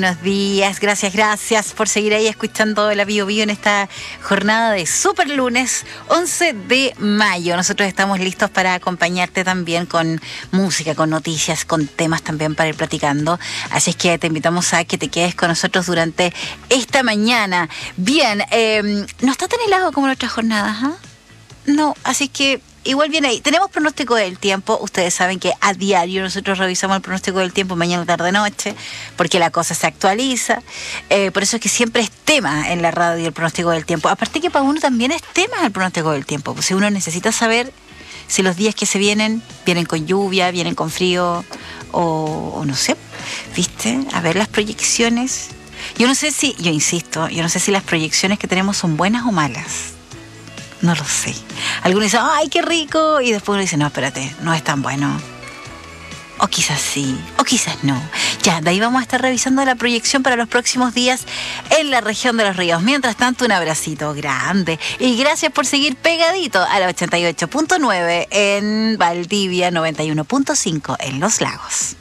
Buenos días, gracias por seguir ahí escuchando la Bio Bio en esta jornada de super lunes 11 de mayo. Nosotros estamos listos para acompañarte también con música, con noticias, con temas también para ir platicando. Así es que te invitamos a que te quedes con nosotros durante esta mañana. Bien, no está tan helado como en otras jornadas, ¿eh? No, así que igual viene ahí. Tenemos pronóstico del tiempo. Ustedes saben que a diario nosotros revisamos el pronóstico del tiempo mañana, tarde, noche, porque la cosa se actualiza. Por eso es que siempre es tema en la radio el pronóstico del tiempo. Aparte que para uno también es tema el pronóstico del tiempo. Pues si uno necesita saber si los días que se vienen con lluvia, vienen con frío o no sé, ¿viste? A ver las proyecciones. Yo no sé si las proyecciones que tenemos son buenas o malas. No lo sé. Algunos dicen, ¡ay, qué rico! Y después uno dice, no, espérate, no es tan bueno. O quizás sí, o quizás no. Ya, de ahí vamos a estar revisando la proyección para los próximos días en la región de Los Ríos. Mientras tanto, un abracito grande. Y gracias por seguir pegadito a la 88.9 en Valdivia, 91.5 en Los Lagos.